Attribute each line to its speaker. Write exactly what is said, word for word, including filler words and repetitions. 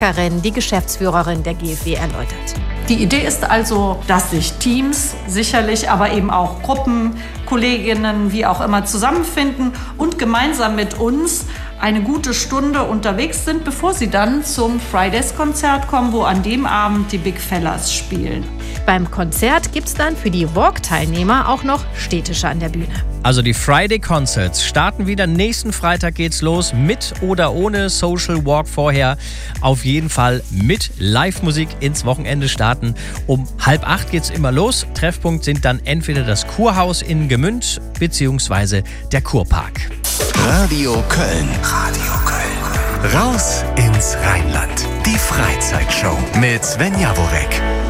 Speaker 1: Karin, die Geschäftsführerin der G F W, erläutert.
Speaker 2: Die Idee ist also, dass sich Teams, sicherlich aber eben auch Gruppen, Kolleginnen, wie auch immer, zusammenfinden und gemeinsam mit uns eine gute Stunde unterwegs sind, bevor sie dann zum Fridays-Konzert kommen, wo an dem Abend die Big Fellas spielen.
Speaker 1: Beim Konzert gibt es dann für die Walk-Teilnehmer auch noch Städtische an der Bühne.
Speaker 3: Also die Friday Concerts starten wieder. Nächsten Freitag geht's los, mit oder ohne Social Walk vorher. Auf jeden Fall mit Live-Musik ins Wochenende starten. Um halb acht geht's immer los. Treffpunkt sind dann entweder das Kurhaus in Gemünd bzw. der Kurpark.
Speaker 4: Radio Köln. Radio Köln. Raus ins Rheinland. Die Freizeitshow mit Sven Jaworek.